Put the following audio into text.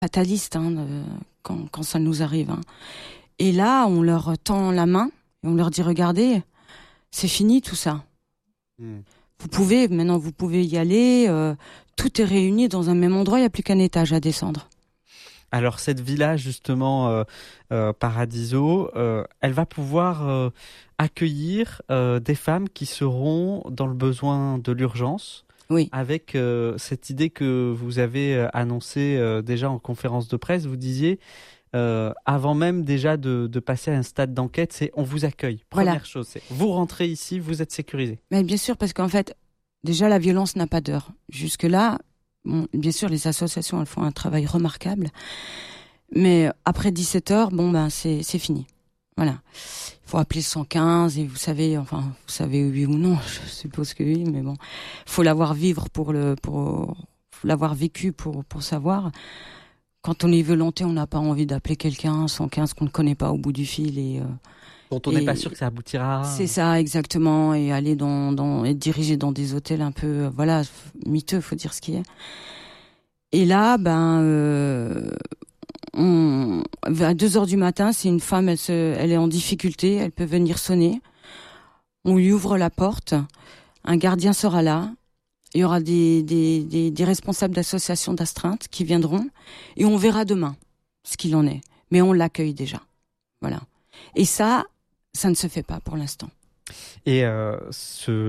fataliste quand ça nous arrive. Hein. Et là, on leur tend la main et on leur dit, regardez, c'est fini tout ça. Vous pouvez y aller. Tout est réuni dans un même endroit. Il n'y a plus qu'un étage à descendre. Alors cette villa justement Paradiso, elle va pouvoir accueillir des femmes qui seront dans le besoin de l'urgence. Oui. Avec cette idée que vous avez annoncée déjà en conférence de presse, vous disiez avant même déjà de passer à un stade d'enquête, c'est on vous accueille. Première chose, c'est vous rentrez ici, vous êtes sécurisé. Mais bien sûr, parce qu'en fait, déjà la violence n'a pas d'heure. Jusque-là, bon, bien sûr, les associations elles font un travail remarquable, mais après 17h, c'est fini. Voilà. Il faut appeler le 115 et vous savez oui ou non, je suppose que oui, mais bon, faut l'avoir vécu pour savoir. Quand on est violenté, on n'a pas envie d'appeler quelqu'un 115 qu'on ne connaît pas au bout du fil dont on n'est pas sûr que ça aboutira. C'est ça, exactement, et aller être dirigé dans des hôtels un peu, miteux, faut dire ce qui est. Et là, à 2h du matin, c'est une femme, elle est en difficulté, elle peut venir sonner. On lui ouvre la porte, un gardien sera là, il y aura des responsables d'associations d'astreinte qui viendront, et on verra demain ce qu'il en est. Mais on l'accueille déjà. Voilà. Et ça ne se fait pas pour l'instant. Et